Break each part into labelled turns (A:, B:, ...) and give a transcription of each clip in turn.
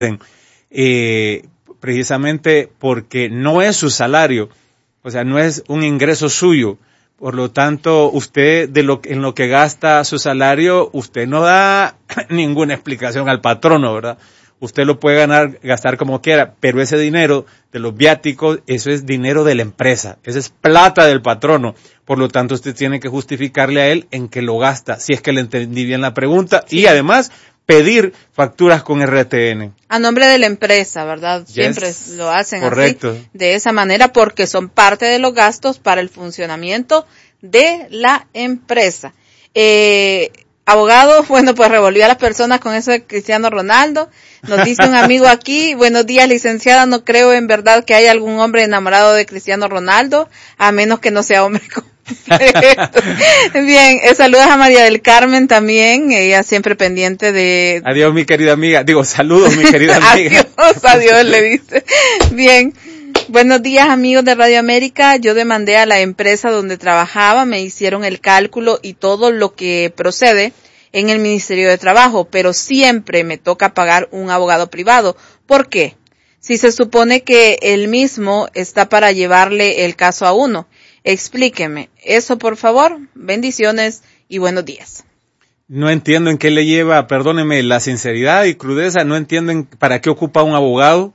A: precisamente porque no es su salario, o sea, no es un ingreso suyo. Por lo tanto, usted en lo que gasta su salario, usted no da ninguna explicación al patrono, ¿verdad? Usted lo puede gastar como quiera, pero ese dinero de los viáticos, eso es dinero de la empresa, eso es plata del patrono. Por lo tanto, usted tiene que justificarle a él en qué lo gasta, si es que le entendí bien la pregunta, sí. Y además pedir facturas con RTN.
B: A nombre de la empresa, ¿verdad? Yes. Siempre lo hacen correcto. Así, de esa manera, porque son parte de los gastos para el funcionamiento de la empresa. Abogado, bueno, pues revolvió a las personas con eso de Cristiano Ronaldo. Nos dice un amigo aquí, buenos días, licenciada, no creo en verdad que haya algún hombre enamorado de Cristiano Ronaldo, a menos que no sea hombre completo. Bien, saludos a María del Carmen también, ella siempre pendiente de...
A: Adiós, mi querida amiga, saludos, mi querida amiga.
B: Adiós, le dice. Bien. Buenos días, amigos de Radio América. Yo demandé a la empresa donde trabajaba, me hicieron el cálculo y todo lo que procede en el Ministerio de Trabajo, pero siempre me toca pagar un abogado privado. ¿Por qué? Si se supone que él mismo está para llevarle el caso a uno. Explíqueme eso, por favor. Bendiciones y buenos días.
A: No entiendo en qué le lleva, perdóneme, la sinceridad y crudeza, no entiendo para qué ocupa un abogado.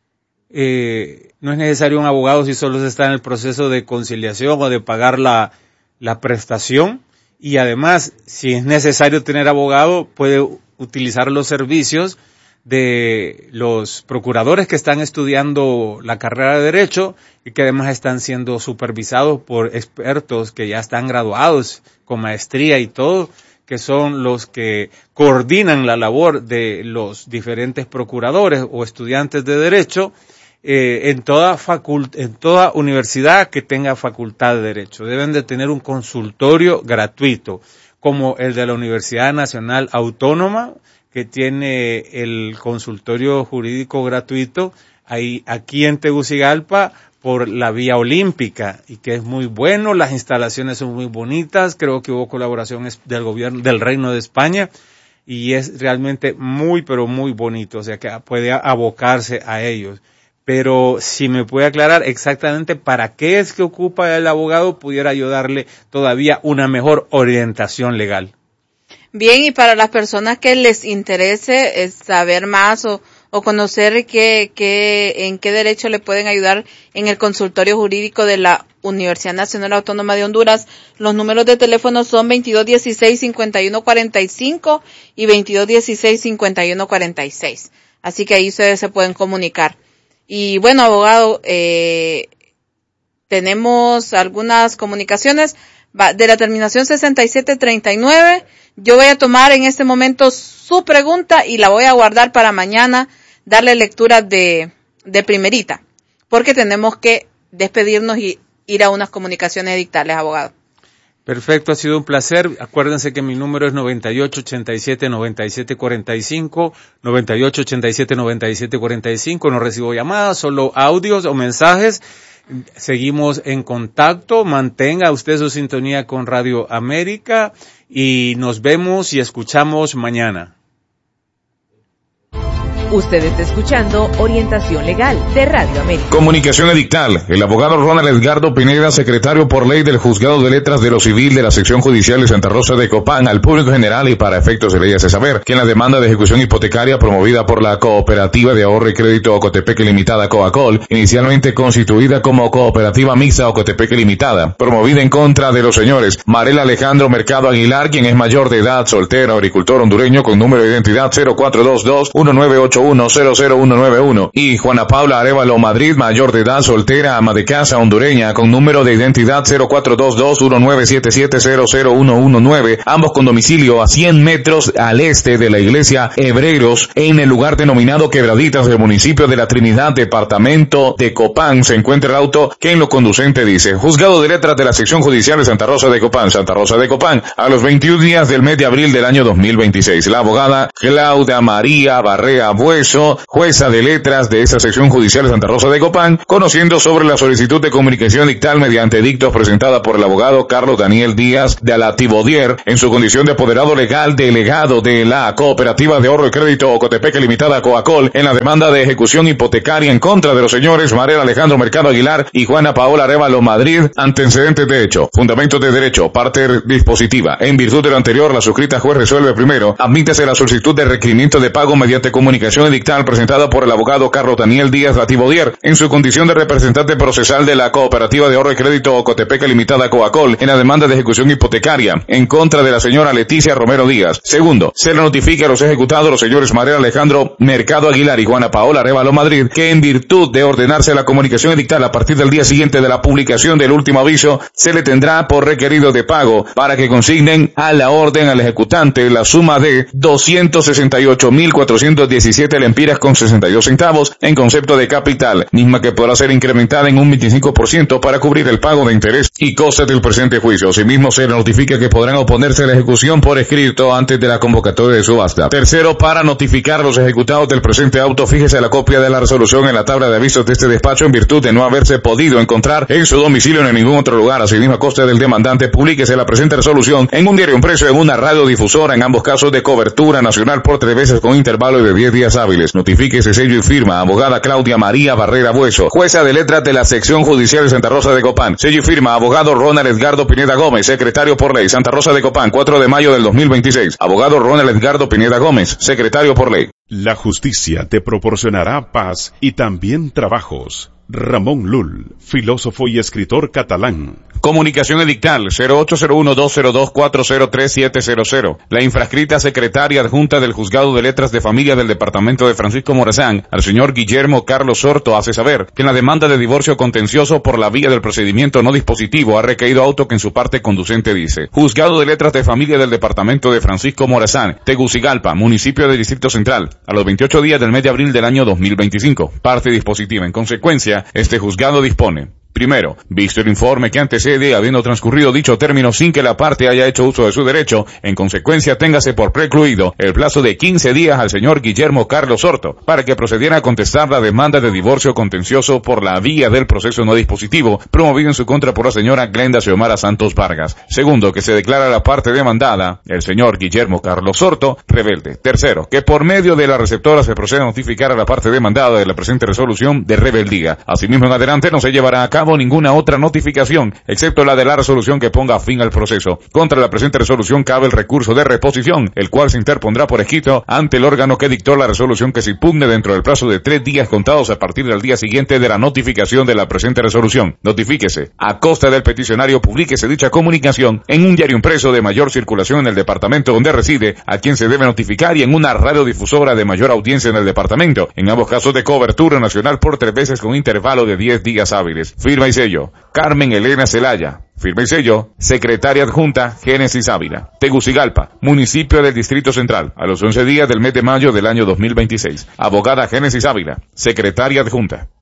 A: No es necesario un abogado si solo se está en el proceso de conciliación o de pagar la prestación. Y además, si es necesario tener abogado, puede utilizar los servicios de los procuradores que están estudiando la carrera de Derecho y que además están siendo supervisados por expertos que ya están graduados con maestría y todo, que son los que coordinan la labor de los diferentes procuradores o estudiantes de Derecho en toda universidad que tenga facultad de Derecho. Deben de tener un consultorio gratuito, como el de la Universidad Nacional Autónoma, que tiene el consultorio jurídico gratuito aquí en Tegucigalpa por la Vía Olímpica, y que es muy bueno, las instalaciones son muy bonitas, creo que hubo colaboración del gobierno del Reino de España, y es realmente muy, pero muy bonito, o sea que puede abocarse a ellos. Pero si me puede aclarar exactamente para qué es que ocupa el abogado, pudiera yo darle todavía una mejor orientación legal.
B: Bien, y para las personas que les interese saber más o conocer en qué derecho le pueden ayudar en el consultorio jurídico de la Universidad Nacional Autónoma de Honduras, los números de teléfono son 2216-5145 y 2216-5146. Así que ahí ustedes se pueden comunicar. Y bueno, abogado, tenemos algunas comunicaciones de la terminación 6739. Yo voy a tomar en este momento su pregunta y la voy a guardar para mañana, darle lectura de primerita, porque tenemos que despedirnos y ir a unas comunicaciones dictales, abogado.
A: Perfecto, ha sido un placer. Acuérdense que mi número es 9887-9745, 9887-9745. No recibo llamadas, solo audios o mensajes. Seguimos en contacto. Mantenga usted su sintonía con Radio América y nos vemos y escuchamos mañana.
C: Usted está escuchando Orientación Legal de Radio América.
D: Comunicación edictal. El abogado Ronald Edgardo Pineda, secretario por ley del Juzgado de Letras de lo Civil de la Sección Judicial de Santa Rosa de Copán, al público general y para efectos de ley hace saber que en la demanda de ejecución hipotecaria promovida por la Cooperativa de Ahorro y Crédito Ocotepeque Limitada, Coacol, inicialmente constituida como Cooperativa Mixta Ocotepeque Limitada, promovida en contra de los señores Marel Alejandro Mercado Aguilar, quien es mayor de edad, soltero, agricultor hondureño con número de identidad 0422-1981-00191, y Juana Paula Arevalo Madrid, mayor de edad, soltera, ama de casa, hondureña, con número de identidad 0422-1977-00119, ambos con domicilio a 100 metros al este de la iglesia Hebreros, en el lugar denominado Quebraditas del municipio de La Trinidad, departamento de Copán. Se encuentra el auto que en lo conducente dice: Juzgado de Letras de la Sección Judicial de Santa Rosa de Copán, Santa Rosa de Copán, a los 21 días del mes de abril del año 2026. La abogada Claudia María Barrea Bueno Bueso, jueza de letras de esa sección judicial de Santa Rosa de Copán, conociendo sobre la solicitud de comunicación dictal mediante dictos presentada por el abogado Carlos Daniel Díaz de la Tivodier en su condición de apoderado legal delegado de la Cooperativa de Ahorro y Crédito Ocotepeque Limitada Coacol en la demanda de ejecución hipotecaria en contra de los señores Mariel Alejandro Mercado Aguilar y Juana Paola Arévalo Madrid. Antecedentes de hecho, fundamentos de derecho, parte dispositiva. En virtud de lo anterior, la suscrita juez resuelve primero, admítese la solicitud de requerimiento de pago mediante comunicación dictal presentada por el abogado Carlos Daniel Díaz Latibodier en su condición de representante procesal de la Cooperativa de Ahorro y Crédito Ocotepeque Limitada Coacol en la demanda de ejecución hipotecaria en contra de la señora Leticia Romero Díaz. Segundo, se le notifica a los ejecutados los señores Mariel Alejandro Mercado Aguilar y Juana Paola Arévalo Madrid que en virtud de ordenarse la comunicación dictal a partir del día siguiente de la publicación del último aviso, se le tendrá por requerido de pago para que consignen a la orden al ejecutante la suma de 268.417 lempiras con 62 centavos en concepto de capital, misma que podrá ser incrementada en un 25% para cubrir el pago de interés y costes del presente juicio. Asimismo, se le notifica que podrán oponerse a la ejecución por escrito antes de la convocatoria de subasta. Tercero, para notificar a los ejecutados del presente auto, fíjese la copia de la resolución en la tabla de avisos de este despacho en virtud de no haberse podido encontrar en su domicilio ni en ningún otro lugar. Asimismo, a costa del demandante, publíquese la presente resolución en un diario impreso en una radiodifusora, en ambos casos de cobertura nacional por 3 veces con intervalo de 10 días hábiles. Notifíquese sello y firma, abogada Claudia María Barrera Bueso, jueza de letras de la sección judicial de Santa Rosa de Copán. Sello y firma, abogado Ronald Edgardo Pineda Gómez, secretario por ley, Santa Rosa de Copán, 4 de mayo del 2026. Abogado Ronald Edgardo Pineda Gómez, secretario por ley.
E: La justicia te proporcionará paz y también trabajos. Ramón Llull, filósofo y escritor catalán.
D: Comunicación edictal 0801-202-403-700. La infrascrita secretaria adjunta del Juzgado de Letras de Familia del Departamento de Francisco Morazán, al señor Guillermo Carlos Sorto, hace saber que en la demanda de divorcio contencioso por la vía del procedimiento no dispositivo ha recaído auto que en su parte conducente dice: Juzgado de Letras de Familia del Departamento de Francisco Morazán, Tegucigalpa, municipio del Distrito Central, a los 28 días del mes de abril del año 2025. Parte dispositiva. En consecuencia, este juzgado dispone: primero, visto el informe que antecede, habiendo transcurrido dicho término sin que la parte haya hecho uso de su derecho, en consecuencia téngase por precluido el plazo de 15 días al señor Guillermo Carlos Sorto para que procediera a contestar la demanda de divorcio contencioso por la vía del proceso no dispositivo promovido en su contra por la señora Glenda Xiomara Santos Vargas. Segundo, que se declara la parte demandada, el señor Guillermo Carlos Sorto, rebelde. Tercero, que por medio de la receptora se proceda a notificar a la parte demandada de la presente resolución de rebeldía. Asimismo, en adelante no se llevará a cabo ninguna otra notificación, excepto la de la resolución que ponga fin al proceso. Contra la presente resolución cabe el recurso de reposición, el cual se interpondrá por escrito ante el órgano que dictó la resolución que se impugne dentro del plazo de 3 días contados a partir del día siguiente de la notificación de la presente resolución. Notifíquese. A costa del peticionario, publíquese dicha comunicación en un diario impreso de mayor circulación en el departamento donde reside, a quien se debe notificar, y en una radiodifusora de mayor audiencia en el departamento, en ambos casos de cobertura nacional por 3 veces con intervalo de 10 días hábiles. Firma y sello, Carmen Elena Celaya. Firma y sello, secretaria adjunta, Génesis Ávila. Tegucigalpa, municipio del Distrito Central, a los 11 días del mes de mayo del año 2026. Abogada Génesis Ávila, secretaria adjunta.